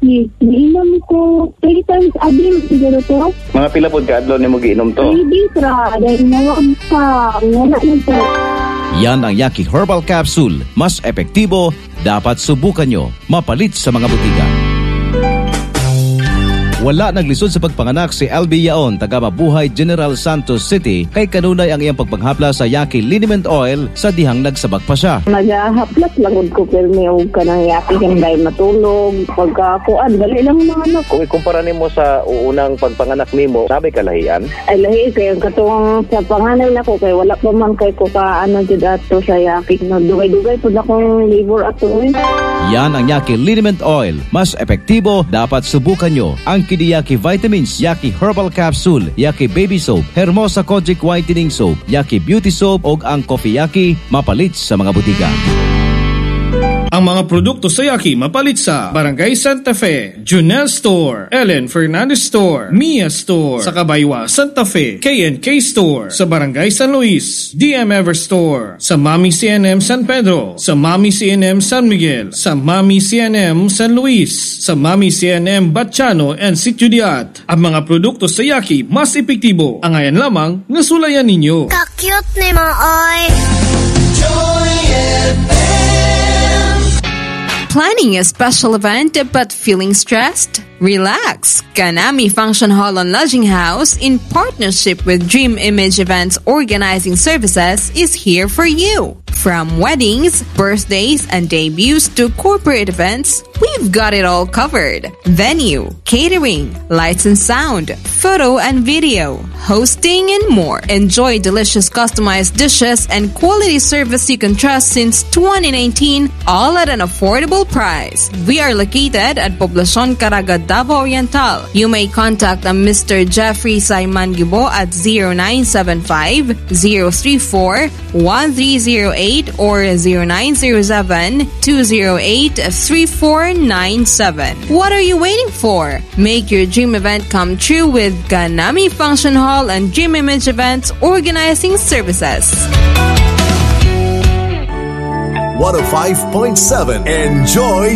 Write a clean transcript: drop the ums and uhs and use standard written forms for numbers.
Yaki. Iinom ko 3 times a day siguro to. Mga pila pod ka adlaw nimo giinom to? 3 days ra. Dahil nawag pa. Wala na to. Yan ang Yaki Herbal Capsule. Mas epektibo, dapat subukan nyo. Mapalit sa mga butika. Wala naglisod sa pagpanganak si LB Yaon, taga Mabuhay, General Santos City, kay kanunay ang iyang pagpanghapla sa Yaki Liniment Oil sa dihang nagsabak pa siya. Magahaplas langod ko pero may huwag ka ng Yaki kang dahil matulog. Pagkakuan, dali lang mga anak. Kung ikumpara nimo sa unang pagpanganak nimo, sabi kalahian? Ay lahi kay katong sa panganay na ko kay wala pa man kay ko ka jud ato sa Yaki. No, dugay-dugay pud akong liver ato. Yan ang Yaki Liniment Oil. Mas epektibo, dapat subukan nyo. Ang Kidi Yaki Vitamins, Yaki Herbal Capsule, Yaki Baby Soap, Hermosa Kojic Whitening Soap, Yaki Beauty Soap o ang Coffee Yaki, mapalit sa mga butika. Ang mga produkto sa Yaki mapalit sa Barangay Santa Fe, Junel Store, Ellen Fernandez Store, Mia Store, sa Kabaywa, Santa Fe, K&K Store, sa Barangay San Luis, DM Ever Store, sa Mami CNM San Pedro, sa Mami CNM San Miguel, sa Mami CNM San Luis, sa Mami CNM Batchano and Sitio-Diat. Ang mga produkto sa Yaki mas epektibo. Ang ayan lamang nasulayan ninyo. Ka-cute ni mo, oy! Joy FM. Planning a special event but feeling stressed? Relax! Ganami Function Hall and Lodging House, in partnership with Dream Image Events Organizing Services, is here for you. From weddings, birthdays, and debuts to corporate events, we've got it all covered. Venue, catering, lights and sound, photo and video, hosting, and more. Enjoy delicious customized dishes and quality service you can trust since 2019, all at an affordable price. We are located at Poblacion Caraga, Davao Oriental. You may contact Mr. Jeffrey Saiman Gibo at 0975-034-1308 or 0907-208-3497. What are you waiting for? Make your dream event come true with Ganami Function Hall and Dream Image Events Organizing Services. 105.7 Enjoy